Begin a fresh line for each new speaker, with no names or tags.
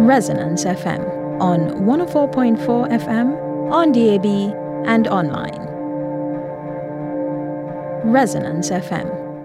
Resonance FM on 104.4 FM, on DAB, and online. Resonance FM.